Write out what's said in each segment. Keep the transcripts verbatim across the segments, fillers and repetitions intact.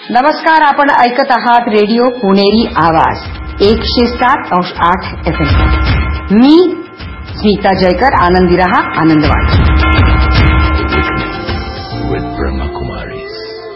नमस्कार, आपण ऐकत आहात रेडिओ पुणेरी आवाज एकशे सात अंश आठ एफ एम. मी स्मिता जयकर. आनंदी रहा, Anandwan. With Brahma Kumaris.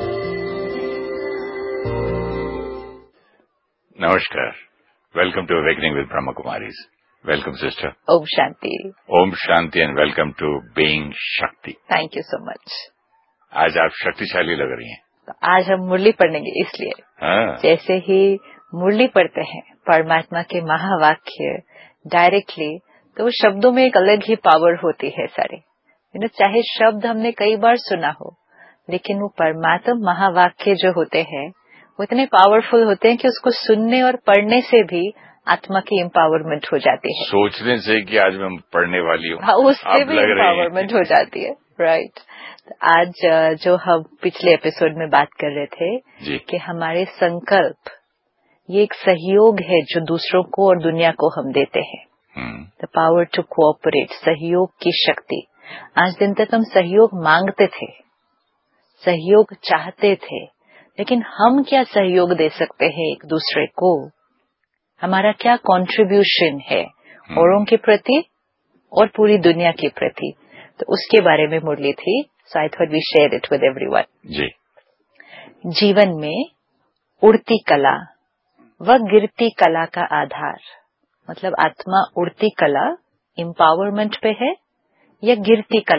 Namaskar. Welcome to Awakening with Brahma Kumaris. Welcome, sister. Om Shanti. Om Shanti and welcome to Being Shakti. Thank you so much. आज आप शक्तिशाली लग रही हैं. तो आज हम मुरली पढ़ेंगे, इसलिए हाँ. जैसे ही मुरली पढ़ते हैं परमात्मा के महावाक्य डायरेक्टली, तो वो शब्दों में एक अलग ही पावर होती है सारे. यू नो, चाहे शब्द हमने कई बार सुना हो, लेकिन वो परमात्मा महावाक्य जो होते हैं वो इतने पावरफुल होते हैं कि उसको सुनने और पढ़ने से भी आत्मा की एम्पावरमेंट हो जाती है. सोचने से कि आज मैं पढ़ने वाली हूँ, हाँ, उससे भी एम्पावरमेंट हो जाती है. राइट. आज जो हम पिछले एपिसोड में बात कर रहे थे जी. कि हमारे संकल्प ये एक सहयोग है जो दूसरों को और दुनिया को हम देते हैं. द पावर टू कोऑपरेट, सहयोग की शक्ति. आज दिन तक हम सहयोग मांगते थे, सहयोग चाहते थे, लेकिन हम क्या सहयोग दे सकते हैं एक दूसरे को? हमारा क्या कंट्रीब्यूशन है औरों के प्रति और पूरी दुनिया के प्रति? तो उसके बारे में मुरली थी. सो I thought we share it with everyone. जी. जीवन में उड़ती कला व गिरती कला का आधार, मतलब आत्मा उड़ती कला एम्पावरमेंट पे है या गिरती कला